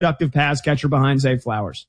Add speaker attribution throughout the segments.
Speaker 1: productive pass catcher behind Zay Flowers.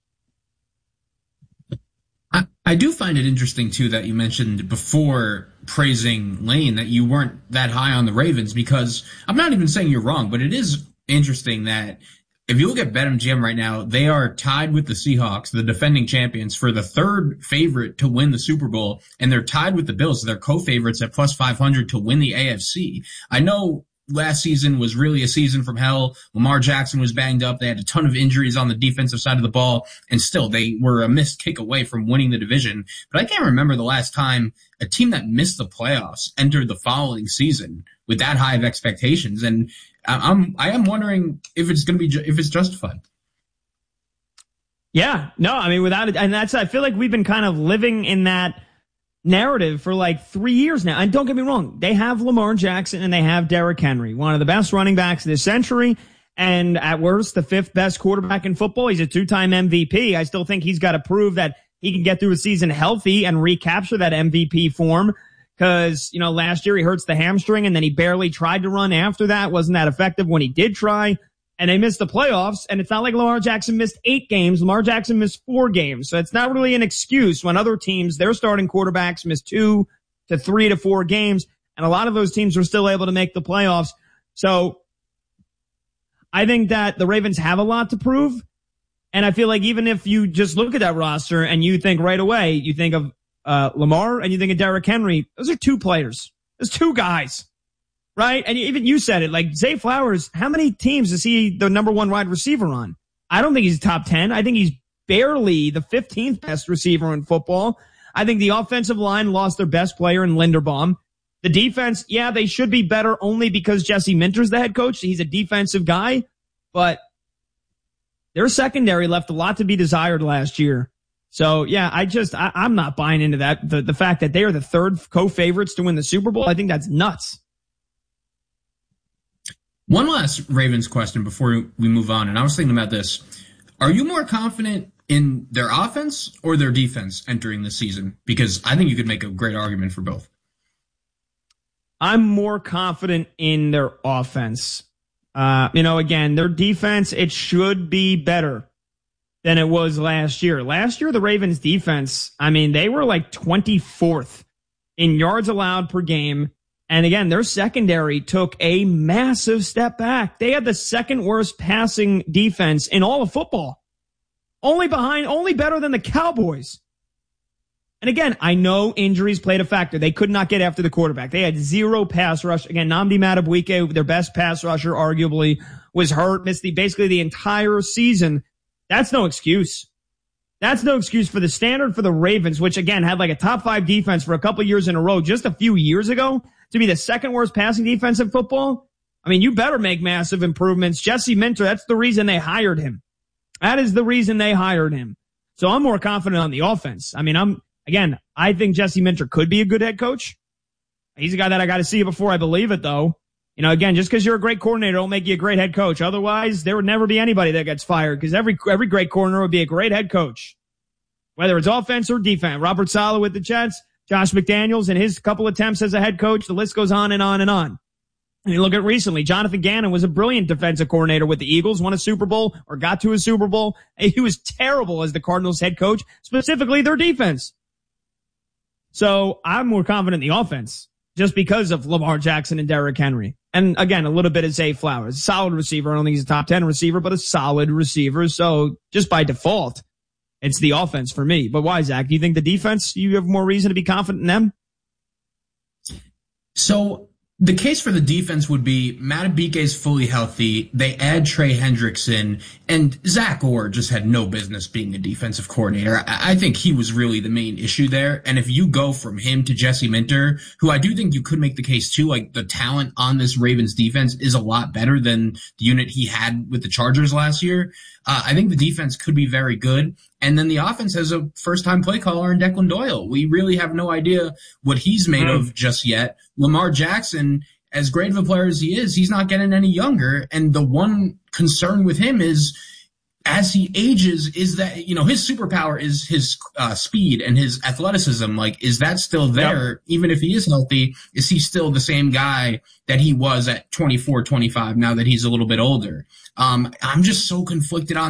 Speaker 2: I do find it interesting, too, that you mentioned before praising Lane that you weren't that high on the Ravens, because I'm not even saying you're wrong, but it is interesting that if you look at BetMGM right now, they are tied with the Seahawks, the defending champions, for the third favorite to win the Super Bowl, and they're tied with the Bills. They're co-favorites at plus 500 to win the AFC. I know last season was really a season from hell. Lamar Jackson was banged up. They had a ton of injuries on the defensive side of the ball, and still they were a missed kick away from winning the division. But I can't remember the last time a team that missed the playoffs entered the following season with that high of expectations. And I am wondering if it's going to be, if it's justified.
Speaker 1: Yeah, no, I mean, without it, and I feel like we've been kind of living in that narrative for like 3 years now. And don't get me wrong, they have Lamar Jackson and they have Derrick Henry, one of the best running backs of this century, and at worst, the fifth best quarterback in football. He's a two-time MVP. I still think he's got to prove that he can get through a season healthy and recapture that MVP form, because, you know, last year he hurts the hamstring and then he barely tried to run after that. Wasn't that effective when he did try, and they missed the playoffs. And it's not like Lamar Jackson missed 8 games. Lamar Jackson missed 4 games. So it's not really an excuse when other teams, their starting quarterbacks miss 2 to 3 to 4 games. And a lot of those teams are still able to make the playoffs. So I think that the Ravens have a lot to prove. And I feel like even if you just look at that roster and you think right away, you think of Lamar and you think of Derrick Henry, those are 2 players. There's 2 guys. Right? And even you said it, like Zay Flowers, how many teams is he the number 1 wide receiver on? I don't think he's top 10. I think he's barely the 15th best receiver in football. I think the offensive line lost their best player in Linderbaum. The defense, yeah, they should be better only because Jesse Minter's the head coach. He's a defensive guy, but their secondary left a lot to be desired last year. So yeah, I'm not buying into that. The fact that they are the third co-favorites to win the Super Bowl, I think that's nuts.
Speaker 2: One last Ravens question before we move on, and I was thinking about this. Are you more confident in their offense or their defense entering the season? Because I think you could make a great argument for both.
Speaker 1: I'm more confident in their offense. Again, their defense, it should be better than it was last year. Last year, the Ravens defense, I mean, they were like 24th in yards allowed per game. And again, their secondary took a massive step back. They had the second worst passing defense in all of football. Only better than the Cowboys. And again, I know injuries played a factor. They could not get after the quarterback. They had 0 pass rush. Again, Nnamdi Madubuike, their best pass rusher, arguably, was hurt, missed basically the entire season. That's no excuse. That's no excuse for the standard for the Ravens, which again had like a top 5 defense for a couple years in a row just a few years ago, to be the second worst passing defense in football. I mean, you better make massive improvements. Jesse Minter, that's the reason they hired him. That is the reason they hired him. So I'm more confident on the offense. I mean, I think Jesse Minter could be a good head coach. He's a guy that I got to see before I believe it, though. You know, again, just because you're a great coordinator don't make you a great head coach. Otherwise, there would never be anybody that gets fired, because every great coordinator would be a great head coach, whether it's offense or defense. Robert Saleh with the Jets, Josh McDaniels and his couple attempts as a head coach. The list goes on and on and on. And you look at recently, Jonathan Gannon was a brilliant defensive coordinator with the Eagles, won a Super Bowl or got to a Super Bowl. He was terrible as the Cardinals head coach, specifically their defense. So I'm more confident in the offense just because of Lamar Jackson and Derrick Henry. And again, a little bit of Zay Flowers, solid receiver. I don't think he's a top 10 receiver, but a solid receiver. So just by default, it's the offense for me. But why, Zach? Do you think the defense, you have more reason to be confident in them?
Speaker 2: So the case for the defense would be Madubuike is fully healthy. They add Trey Hendrickson, and Zach Orr just had no business being a defensive coordinator. I think he was really the main issue there. And if you go from him to Jesse Minter, who I do think you could make the case too, like the talent on this Ravens defense is a lot better than the unit he had with the Chargers last year. I think the defense could be very good. And then the offense has a first-time play caller in Declan Doyle. We really have no idea what he's made of just yet. Lamar Jackson, as great of a player as he is, he's not getting any younger. And the one concern with him is, as he ages, is that, you know, his superpower is his speed and his athleticism. Like, is that still there? Yep. Even if he is healthy, is he still the same guy that he was at 24, 25 now that he's a little bit older? I'm just so conflicted on